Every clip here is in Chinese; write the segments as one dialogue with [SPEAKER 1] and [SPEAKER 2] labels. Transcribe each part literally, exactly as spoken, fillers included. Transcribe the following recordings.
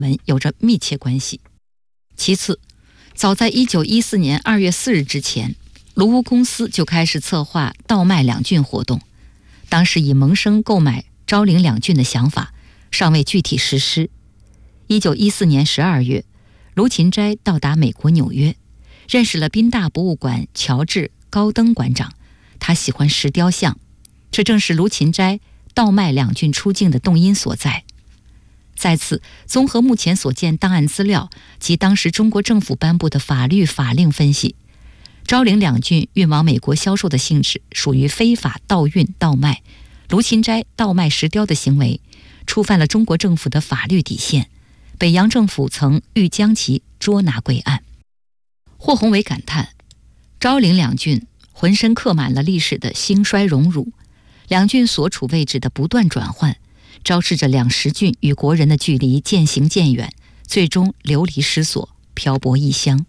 [SPEAKER 1] 文有着密切关系。其次，早在一九一四年二月四日之前，卢屋公司就开始策划倒卖两郡活动，当时以萌生购买昭陵两郡的想法，尚未具体实施。一九一四年十二月，卢芹斋到达美国纽约，认识了宾大博物馆乔治·高登馆长，他喜欢石雕像，这正是卢芹斋倒卖两郡出境的动因所在。再次，综合目前所见档案资料及当时中国政府颁布的法律法令分析，昭陵两郡运往美国销售的性质属于非法盗运倒卖，卢芹斋倒卖石雕的行为触犯了中国政府的法律底线，北洋政府曾欲将其捉拿归案。霍宏伟感叹，昭陵两郡浑身刻满了历史的兴衰荣辱，两郡所处位置的不断转换，昭示着两时郡与国人的距离渐行渐远，最终流离失所，漂泊异乡。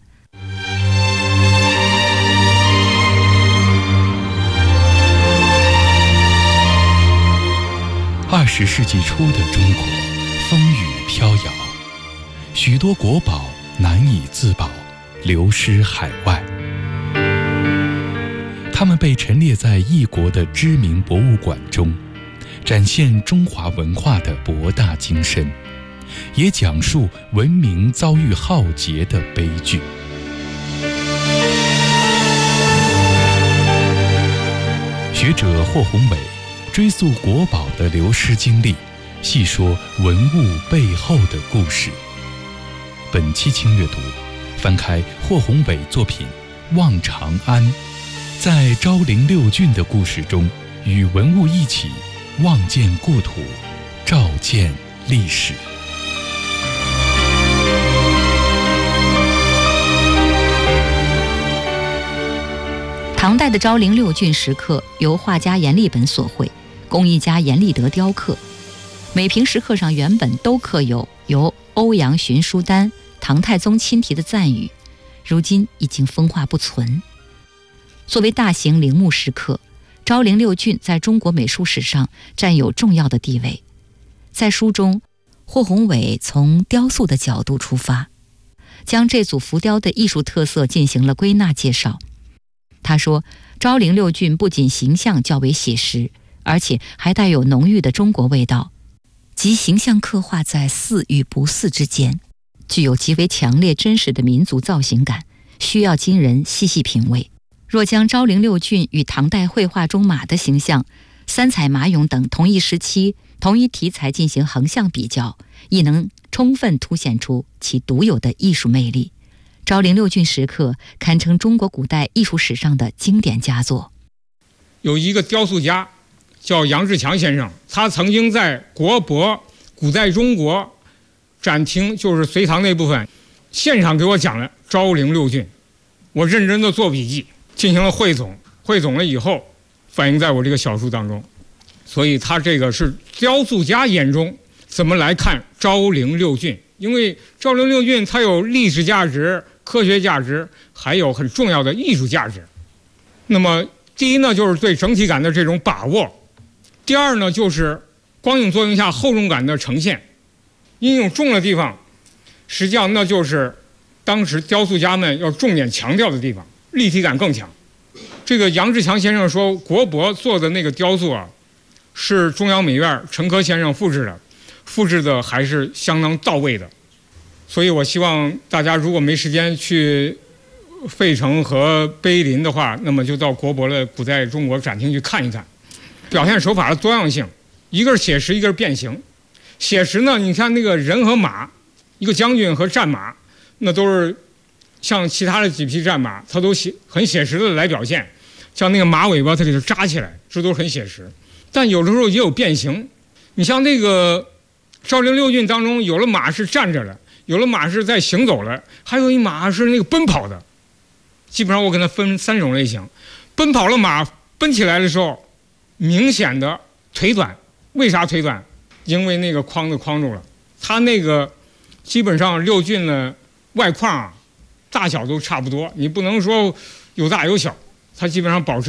[SPEAKER 2] 二十世纪初的中国，风雨飘摇，许多国宝难以自保，流失海外。他们被陈列在异国的知名博物馆中，展现中华文化的博大精深，也讲述文明遭遇浩劫的悲剧。学者霍宏伟追溯国宝的流失经历，细说文物背后的故事。本期轻阅读，翻开霍宏伟作品《望长安》，在昭陵六郡的故事中，与文物一起望见故土，照见历史。
[SPEAKER 1] 唐代的昭陵六郡石刻由画家阎立本所绘，工艺家阎立德雕刻。每瓶石刻上原本都刻有由欧阳询书丹、唐太宗亲题的赞语，如今已经风化不存。作为大型陵墓石刻，昭陵六郡在中国美术史上占有重要的地位。在书中，霍宏伟从雕塑的角度出发，将这组浮雕的艺术特色进行了归纳介绍。他说，昭陵六郡不仅形象较为写实，而且还带有浓郁的中国味道，即形象刻画在似与不似之间，具有极为强烈真实的民族造型感，需要今人细细品味。若将昭陵六郡与唐代绘画中马的形象、三彩马俑等同一时期同一题材进行横向比较，亦能充分凸显出其独有的艺术魅力。昭陵六郡石刻堪称中国古代艺术史上的经典佳作。
[SPEAKER 3] 有一个雕塑家叫杨志强先生，他曾经在国博古代中国展厅，就是隋唐那部分，现场给我讲了昭陵六郡。我认真的做笔记，进行了汇总，汇总了以后反映在我这个小书当中。所以他这个是雕塑家眼中怎么来看昭陵六郡，因为昭陵六郡它有历史价值、科学价值，还有很重要的艺术价值。那么第一呢，就是对整体感的这种把握；第二呢，就是光影作用下厚重感的呈现。阴影重的地方，实际上那就是当时雕塑家们要重点强调的地方，立体感更强。这个杨志强先生说，国博做的那个雕塑啊，是中央美院陈科先生复制的，复制的还是相当到位的。所以我希望大家如果没时间去费城和碑林的话，那么就到国博的古代中国展厅去看一看。表现手法的多样性，一个是写实，一个是变形。写实呢，你看那个人和马，一个将军和战马，那都是像其他的几匹战马，它都写很写实的来表现。像那个马尾巴，它给它扎起来，这都是很写实。但有的时候也有变形。你像那个昭陵六郡当中，有了马是站着的，有了马是在行走的，还有一马是那个奔跑的。基本上我给它分三种类型。奔跑的马奔起来的时候，明显的腿短。为啥腿短？因为那个框子框住了。它那个基本上六郡的外框啊，大小都差不多，你不能说有大有小，它基本上保持